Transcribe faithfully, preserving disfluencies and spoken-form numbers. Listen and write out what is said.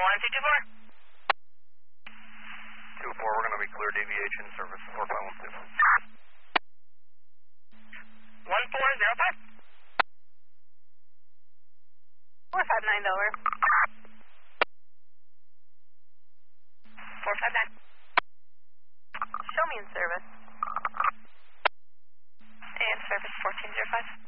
one, two two four. two four, we're going to be clear deviation service four five one two. one four zero five. four five nine over. four five nine. Show me in service. And service fourteen zero five.